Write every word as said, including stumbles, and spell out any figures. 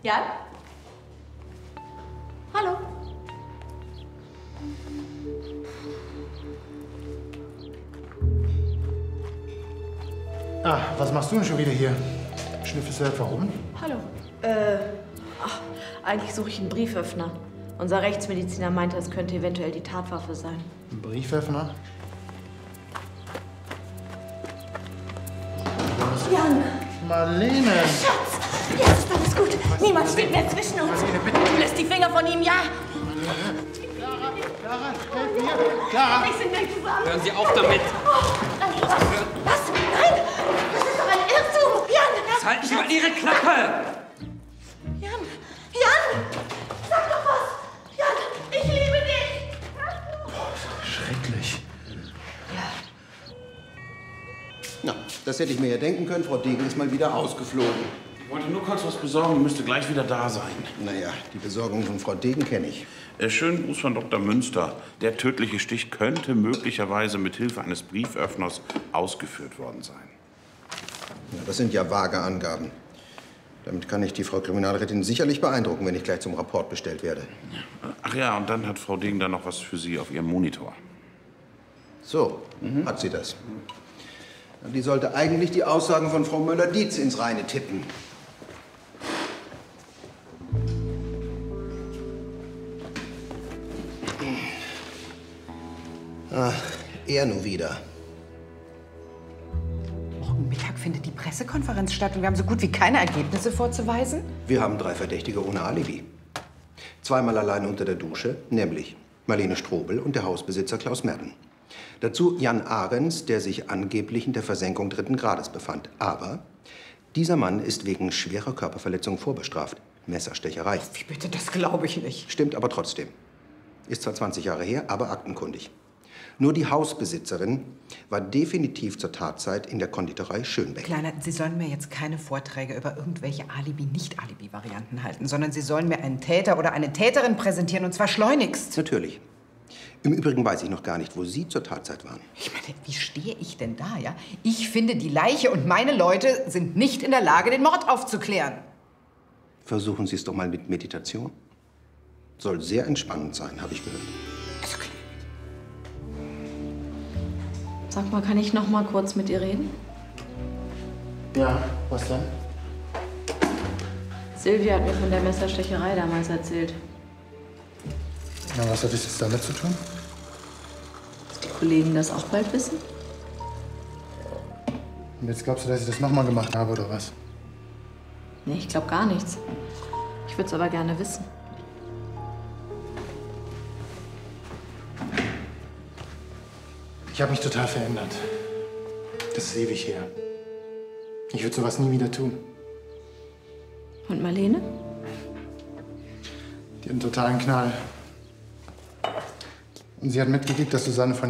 Jan? Hallo? Ah, was machst du denn schon wieder hier? Schnüffelst du etwa rum? Hallo. Äh, ach, eigentlich suche ich einen Brieföffner. Unser Rechtsmediziner meinte, es könnte eventuell die Tatwaffe sein. Ein Brieföffner? Jan! Marlene! Schatz! Jetzt ist alles gut. Niemand steht mehr zwischen uns. Marlene, bitte. Du lässt die Finger von ihm, ja? Clara, Clara, helf mir! Clara! Wir sind nicht zusammen. Hören Sie auf damit! Was? Nein! Das ist doch ein Irrtum! Jan! Jetzt halten Sie mal Ihre Klappe! Jan! Jan! Sag doch was! Jan, ich liebe dich! Schrecklich. Na, das hätte ich mir ja denken können. Frau Degen ist mal wieder ausgeflogen. Ich wollte nur kurz was besorgen, müsste gleich wieder da sein. Naja, die Besorgung von Frau Degen kenne ich. Äh, schönen Gruß von Doktor Münster. Der tödliche Stich könnte möglicherweise mit Hilfe eines Brieföffners ausgeführt worden sein. Ja, das sind ja vage Angaben. Damit kann ich die Frau Kriminalrätin sicherlich beeindrucken, wenn ich gleich zum Rapport bestellt werde. Ach ja, und dann hat Frau Degen da noch was für Sie auf ihrem Monitor. So, mhm. Hat sie das. Die sollte eigentlich die Aussagen von Frau Müller-Dietz ins Reine tippen. Ach, er nur wieder. Morgen Mittag findet die Pressekonferenz statt und wir haben so gut wie keine Ergebnisse vorzuweisen. Wir haben drei Verdächtige ohne Alibi. Zweimal allein unter der Dusche, nämlich Marlene Strobel und der Hausbesitzer Klaus Merten. Dazu Jan Ahrens, der sich angeblich in der Versenkung dritten Grades befand. Aber dieser Mann ist wegen schwerer Körperverletzung vorbestraft. Messerstecherei. Wie bitte, das glaube ich nicht. Stimmt aber trotzdem. Ist zwar zwanzig Jahre her, aber aktenkundig. Nur die Hausbesitzerin war definitiv zur Tatzeit in der Konditorei Schönbeck. Kleiner, Sie sollen mir jetzt keine Vorträge über irgendwelche Alibi-Nicht-Alibi-Varianten halten, sondern Sie sollen mir einen Täter oder eine Täterin präsentieren, und zwar schleunigst. Natürlich. Im Übrigen weiß ich noch gar nicht, wo Sie zur Tatzeit waren. Ich meine, wie stehe ich denn da, ja? Ich finde die Leiche und meine Leute sind nicht in der Lage, den Mord aufzuklären. Versuchen Sie es doch mal mit Meditation. Soll sehr entspannend sein, habe ich gehört. Also, Sag mal, kann ich noch mal kurz mit ihr reden? Ja, was denn? Silvia hat mir von der Messerstecherei damals erzählt. Na, was hat das jetzt damit zu tun? Dass die Kollegen das auch bald wissen? Und jetzt glaubst du, dass ich das nochmal gemacht habe, oder was? Nee, ich glaube gar nichts. Ich würde es aber gerne wissen. Ich habe mich total verändert. Das ist ewig her. Ich würde sowas nie wieder tun. Und Marlene? Die hat einen totalen Knall. Und sie hat mitgekriegt, dass Susanne von